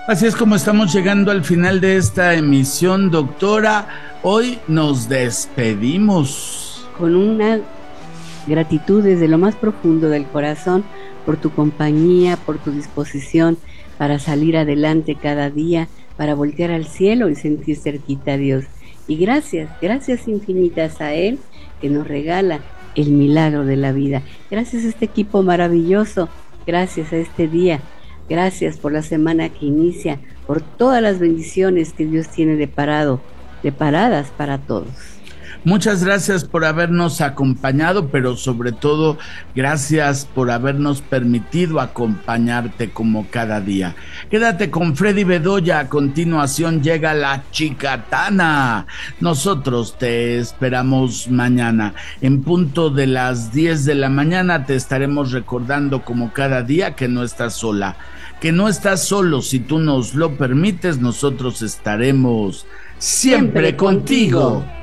Así es como estamos llegando al final de esta emisión, doctora. Hoy nos despedimos con una gratitud desde lo más profundo del corazón por tu compañía, por tu disposición para salir adelante cada día, para voltear al cielo y sentir cerquita a Dios. Y gracias infinitas a Él que nos regala el milagro de la vida. Gracias a este equipo maravilloso, gracias a este día, gracias por la semana que inicia, por todas las bendiciones que Dios tiene deparadas para todos. Muchas gracias por habernos acompañado, pero sobre todo gracias por habernos permitido acompañarte como cada día. Quédate con Freddy Bedoya, a continuación llega La Chicatana. Nosotros te esperamos mañana. En punto de las 10 de la mañana te estaremos recordando como cada día que no estás sola, que no estás solo. Si tú nos lo permites, nosotros estaremos siempre contigo.